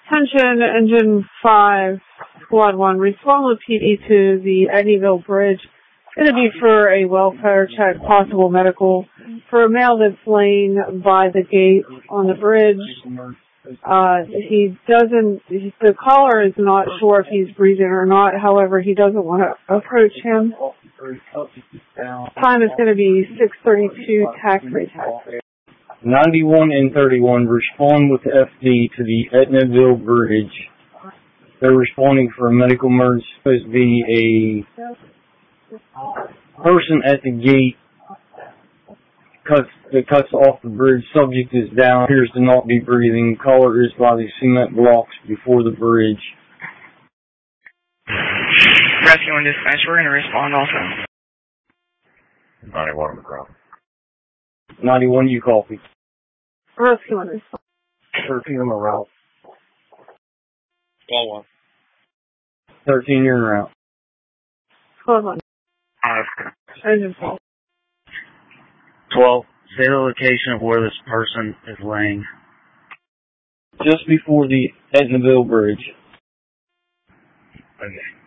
Attention, Engine 5, Squad 1, respond with PD to the Aggieville Bridge. It's going to be for a welfare check, possible medical, for a male that's laying by the gate on the bridge. The caller is not sure if he's breathing or not, however, he doesn't want to approach him. Time is going to be 6:32, tax-free tax. 91 and 31 respond with FD to the Etnaville Bridge. They're responding for a medical emergency. It's supposed to be a person at the gate that cuts off the bridge. Subject is down, appears to not be breathing. Caller is by the cement blocks before the bridge. Rescue and dispatch, we're going to respond also. 91 on the ground. 91, you copy. Rescue and respond. 13 on the route. Call 1. 13, you're en route. Squad 1. Engine 4. 12. Say the location of where this person is laying. Just before the Etnaville Bridge. Okay.